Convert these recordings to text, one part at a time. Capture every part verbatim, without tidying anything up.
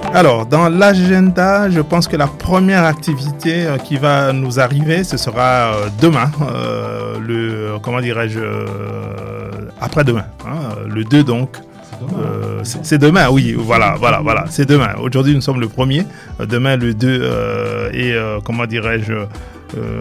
Alors, dans l'agenda, je pense que la première activité euh, qui va nous arriver, ce sera euh, demain, euh, le, comment dirais-je, euh, après-demain, hein, le deux donc. C'est demain, euh, c'est, c'est demain oui, voilà, voilà, voilà, c'est demain. Aujourd'hui, nous sommes le premier, euh, demain le deux, euh, et euh, comment dirais-je, euh,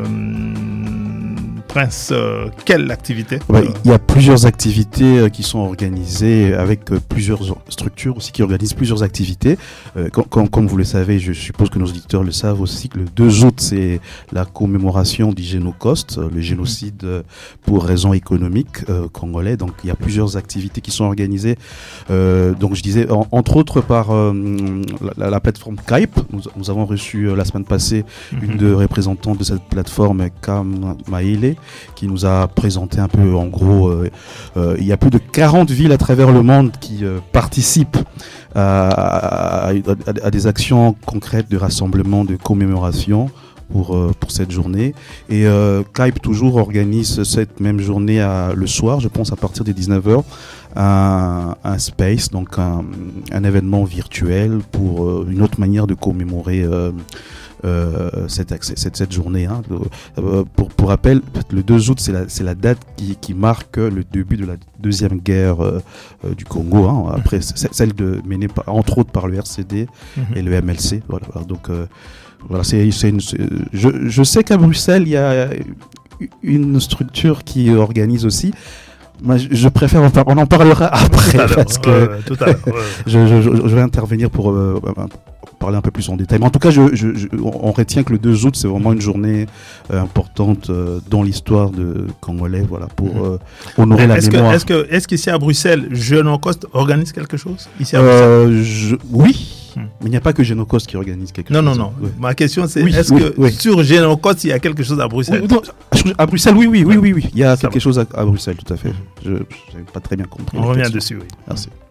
Prince, euh, quelle activité ? Ouais, il y a plusieurs activités euh, qui sont organisées avec euh, plusieurs structures aussi qui organisent plusieurs activités. Euh, com- com- comme vous le savez, je suppose que nos auditeurs le savent aussi, que le deux août, c'est la commémoration du Génocoste, euh, le génocide euh, pour raisons économiques euh, congolais. Donc il y a plusieurs activités qui sont organisées. Euh, donc je disais, en, entre autres par euh, la, la plateforme Skype. Nous, nous avons reçu euh, la semaine passée mm-hmm. une de représentante de cette plateforme, Kam Maïle, qui nous a présenté un peu, en gros, euh, euh, il y a plus de quarante villes à travers le monde qui euh, participent à, à, à, à des actions concrètes de rassemblement, de commémoration pour, euh, pour cette journée. Et euh, Skype toujours organise cette même journée à, le soir, je pense à partir des dix-neuf heures, un, un space, donc un, un événement virtuel pour euh, une autre manière de commémorer euh, Euh, cette, cette, cette journée. Hein. Euh, pour, pour rappel, le deux août, c'est la, c'est la date qui, qui marque le début de la deuxième guerre euh, euh, du Congo. Hein. Après, c'est celle de, menée par, entre autres par le R C D mm-hmm. et le M L C. Voilà, voilà. Donc, euh, voilà, c'est, c'est une, c'est, je, je sais qu'à Bruxelles, il y a une structure qui organise aussi. Moi, je préfère, on, par, on en parlera après parce que ouais, ouais, tout à l'heure, ouais, ouais. je, je, je vais intervenir pour euh, parler un peu plus en détail. Mais en tout cas, je, je, je, on retient que le deux août, c'est vraiment une journée euh, importante euh, dans l'histoire de Congolais, voilà, pour euh, honorer Mais la est-ce mémoire. Que, est-ce, que, est-ce qu'ici à Bruxelles, Génocoste organise quelque chose ici à euh, Bruxelles je, Oui. Mais il n'y a pas que Génocoste qui organise quelque non, chose. Non, non, non. Ouais. Ma question, c'est oui, est-ce oui, que oui. sur Génocoste, il y a quelque chose à Bruxelles oui, non, À Bruxelles, oui, oui, oui, oui, oui. Il y a Ça quelque va. chose à, à Bruxelles, tout à fait. Je n'ai pas très bien compris. On revient question. dessus, oui. Merci.